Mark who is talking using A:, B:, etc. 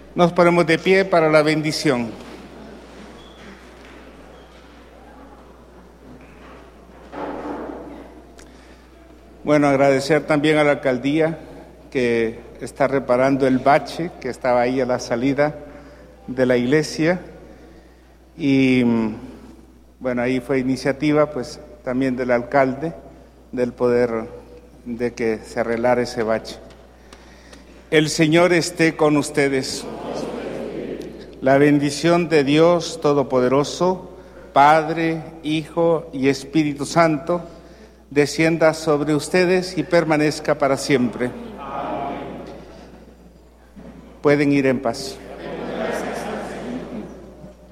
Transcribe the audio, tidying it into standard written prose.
A: Nos ponemos de pie para la bendición. Bueno, agradecer también a la alcaldía que está reparando el bache que estaba ahí a la salida de la iglesia. Y bueno, ahí fue iniciativa pues también del alcalde del poder de que se arreglara ese bache. El Señor esté con ustedes. La bendición de Dios Todopoderoso, Padre, Hijo y Espíritu Santo, descienda sobre ustedes y permanezca para siempre. Amén. Pueden ir en paz.